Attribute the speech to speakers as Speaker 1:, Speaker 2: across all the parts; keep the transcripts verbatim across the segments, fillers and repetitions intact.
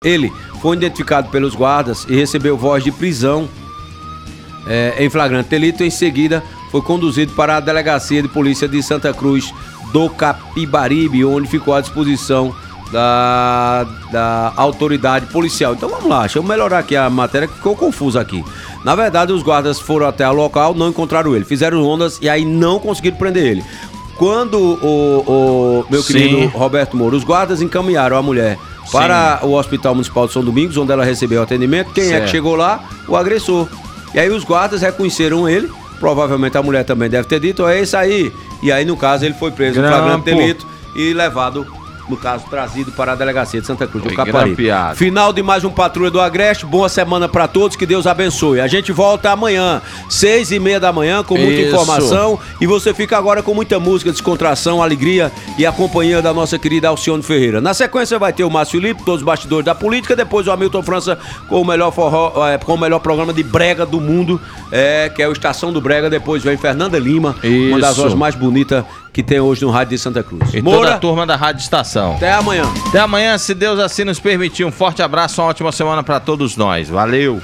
Speaker 1: Ele foi identificado pelos guardas e recebeu voz de prisão é, em flagrante delito. Em seguida, foi conduzido para a Delegacia de Polícia de Santa Cruz do Capibaribe, onde ficou à disposição da, da autoridade policial. Então vamos lá, deixa eu melhorar aqui a matéria que ficou confusa aqui. Na verdade, os guardas foram até o local, não encontraram ele, fizeram rondas e aí não conseguiram prender ele. Quando o, o meu querido Sim. Roberto Moura, os guardas encaminharam a mulher para Sim. o Hospital Municipal de São Domingos, onde ela recebeu atendimento. Quem certo. é que chegou lá? O agressor. E aí os guardas reconheceram ele, provavelmente a mulher também deve ter dito, é isso aí. E aí, no caso, ele foi preso em flagrante delito e levado, no caso, trazido para a Delegacia de Santa Cruz do Capibaribe. Final de mais um Patrulha do Agreste. Boa semana para todos, que Deus abençoe. A gente volta amanhã, seis e meia da manhã, com muita Isso. informação. E você fica agora com muita música, descontração, alegria e a companhia da nossa querida Alcione Ferreira. Na sequência vai ter o Márcio Felipe, todos os bastidores da política. Depois o Hamilton França com o melhor forró, é, com o melhor programa de brega do mundo, é, que é o Estação do Brega. Depois vem Fernanda Lima, Isso. uma das vozes mais bonitas que tem hoje no rádio de Santa Cruz.
Speaker 2: E Moura, toda a turma da Rádio Estação.
Speaker 1: Até amanhã.
Speaker 2: Até amanhã, se Deus assim nos permitir. Um forte abraço, uma ótima semana para todos nós. Valeu.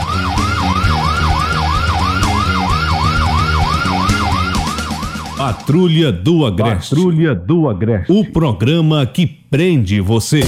Speaker 3: Patrulha do Agreste. Patrulha do Agreste. O programa que prende você.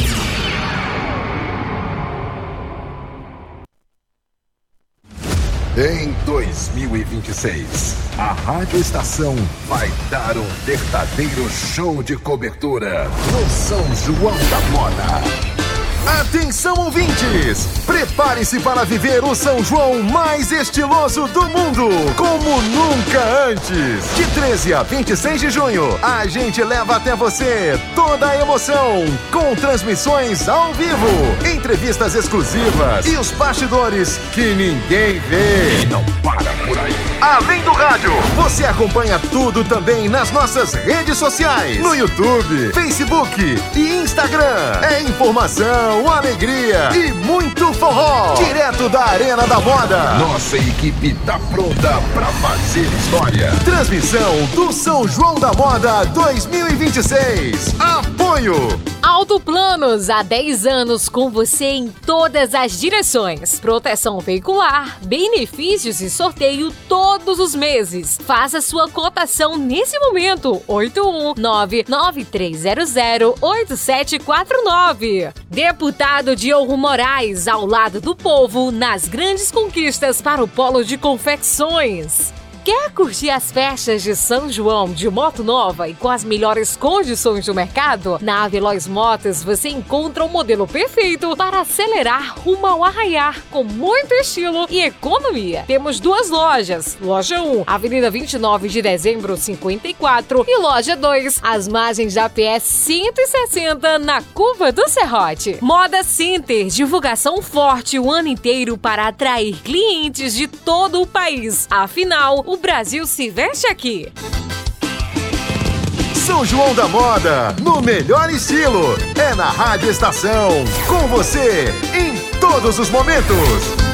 Speaker 4: Em dois mil e vinte e seis, a Rádio Estação vai dar um verdadeiro show de cobertura no São João da Moda. Atenção, ouvintes! Prepare-se para viver o São João mais estiloso do mundo, como nunca antes. De treze a vinte e seis de junho, a gente leva até você toda a emoção, com transmissões ao vivo, entrevistas exclusivas e os bastidores que ninguém vê. E não para por aí. Além do rádio, você acompanha tudo também nas nossas redes sociais, no YouTube, Facebook e Instagram. É informação, alegria e muito forró, direto da Arena da Moda. Nossa equipe tá pronta pra fazer história. Transmissão do São João da Moda dois mil e vinte e seis. Apoio
Speaker 5: Auto Planos, há dez anos com você em todas as direções. Proteção veicular, benefícios e sorteio todos os meses. Faça sua cotação nesse momento. oito um nove nove três zero zero oito sete quatro nove. Deputado Diogo Moraes, ao lado do povo, nas grandes conquistas para o polo de confecções. Quer curtir as festas de São João de moto nova e com as melhores condições do mercado? Na Veloz Motos você encontra o modelo perfeito para acelerar rumo ao arraiar com muito estilo e economia. Temos duas lojas. Loja um, Avenida vinte e nove de dezembro, cinquenta e quatro, e Loja dois, às margens da P S cento e sessenta, na Curva do Serrote. Moda Center, divulgação forte o ano inteiro para atrair clientes de todo o país. Afinal, o Brasil se veste aqui.
Speaker 4: São João da Moda, no melhor estilo. É na Rádio Estação, com você em todos os momentos.